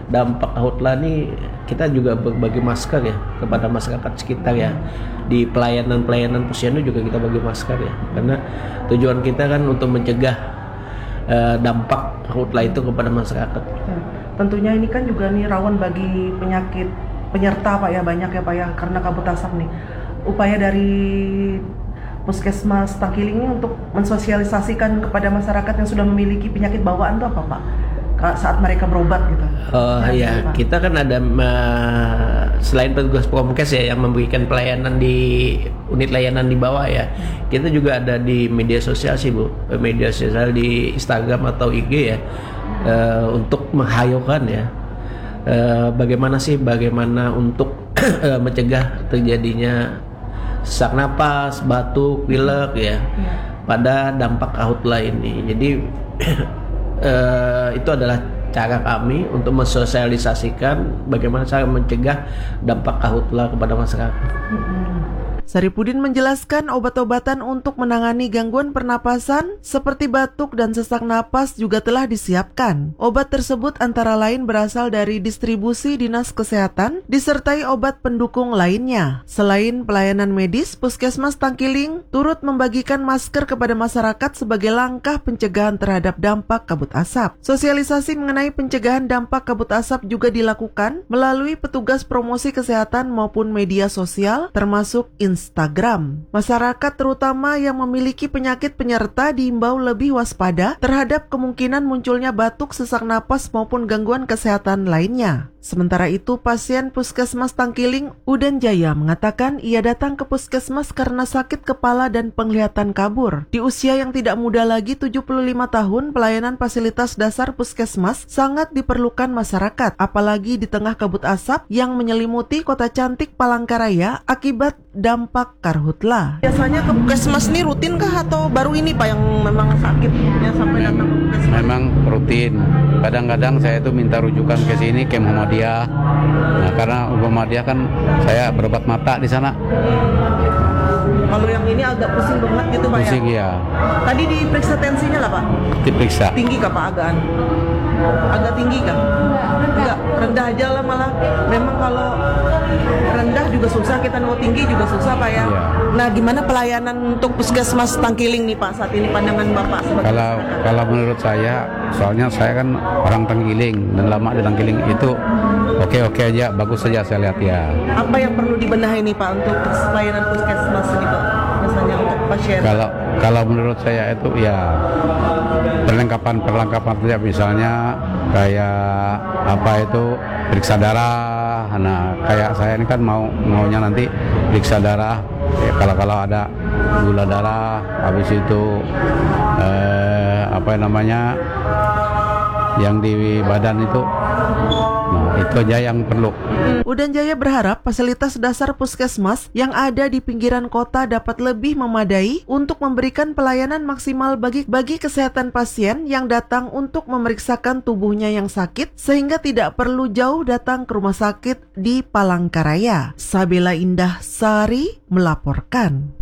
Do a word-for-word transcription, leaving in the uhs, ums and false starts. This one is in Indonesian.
dampak Kahutla ini kita juga berbagi masker ya kepada masyarakat sekitar ya. Di pelayanan-pelayanan posyandu juga kita bagi masker ya. Karena tujuan kita kan untuk mencegah uh, dampak Kahutla itu kepada masyarakat. Ya, tentunya ini kan juga nih rawan bagi penyakit penyerta Pak ya, banyak ya Pak ya, karena kabut asap nih. Upaya dari Puskesmas Tangkiling ini untuk mensosialisasikan kepada masyarakat yang sudah memiliki penyakit bawaan itu apa Pak? Saat mereka berobat gitu. Oh ya, ya kita kan ada uh, selain petugas Promkes ya yang memberikan pelayanan di unit layanan di bawah ya. Hmm. Kita juga ada di media sosial sih Bu, media sosial di Instagram atau I G ya, uh, untuk menghayaukan ya. Uh, bagaimana sih bagaimana untuk uh, mencegah terjadinya sesak napas, batuk, pilek ya, ya pada dampak Kahutla ini. Jadi Uh, itu adalah cara kami untuk mensosialisasikan bagaimana cara mencegah dampak Kahutla kepada masyarakat. Saripudin menjelaskan obat-obatan untuk menangani gangguan pernapasan seperti batuk dan sesak napas juga telah disiapkan. Obat tersebut antara lain berasal dari distribusi Dinas Kesehatan disertai obat pendukung lainnya. Selain pelayanan medis, Puskesmas Tangkiling turut membagikan masker kepada masyarakat sebagai langkah pencegahan terhadap dampak kabut asap. Sosialisasi mengenai pencegahan dampak kabut asap juga dilakukan melalui petugas promosi kesehatan maupun media sosial termasuk Instagram. Masyarakat terutama yang memiliki penyakit penyerta diimbau lebih waspada terhadap kemungkinan munculnya batuk, sesak napas maupun gangguan kesehatan lainnya. Sementara itu, pasien Puskesmas Tangkiling, Uden Jaya, mengatakan ia datang ke puskesmas karena sakit kepala dan penglihatan kabur. Di usia yang tidak muda lagi, tujuh puluh lima tahun, pelayanan fasilitas dasar puskesmas sangat diperlukan masyarakat, apalagi di tengah kabut asap yang menyelimuti kota cantik Palangkaraya akibat dampak Karhutla. Biasanya ke puskesmas ini rutin kah atau baru ini Pak yang memang sakitnya sampai datang ke puskesmas? Memang rutin. Kadang-kadang saya itu minta rujukan ke sini ke Muhammadiyah. Nah, karena Muhammadiyah kan saya berobat mata di sana. Kalau yang ini agak pusing banget gitu Pak pusing, ya? ya. Tadi diperiksa tensinya lah Pak? Diperiksa. Tinggi kah Pak agaan? Agak tinggi kah? Enggak, rendah aja lah malah. Memang kalau rendah juga susah, kita mau tinggi juga susah Pak ya. Iya. Nah, gimana pelayanan untuk Puskesmas Tangkiling nih Pak saat ini, pandangan Bapak sebagai Kalau masyarakat? Kalau menurut saya, soalnya saya kan orang Tangkiling dan lama di Tangkiling itu oke-oke aja, bagus saja saya lihat ya. Apa yang perlu dibenahi nih Pak untuk pelayanan Puskesmas gitu? Misalnya untuk pasien. Kalau kalau menurut saya itu ya perlengkapan-perlengkapan saja, misalnya kayak apa itu periksa darah. Nah, kayak saya ini kan mau maunya nanti periksa darah ya, kalau kalau ada gula darah, habis itu eh, apa namanya yang di badan itu. Nah, itu aja yang perlu. Uden Jaya berharap fasilitas dasar puskesmas yang ada di pinggiran kota dapat lebih memadai untuk memberikan pelayanan maksimal bagi bagi kesehatan pasien yang datang untuk memeriksakan tubuhnya yang sakit sehingga tidak perlu jauh datang ke rumah sakit di Palangkaraya. Sabila Indah Sari melaporkan.